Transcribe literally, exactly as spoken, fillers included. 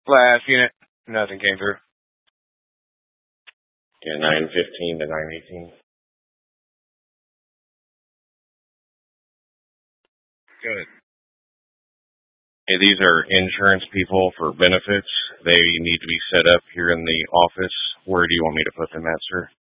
Last unit. Nothing came through. Yeah, nine fifteen to nine eighteen. Good. Hey, these are insurance people for benefits. They need to be set up here in the office. Where do you want me to put them at, sir?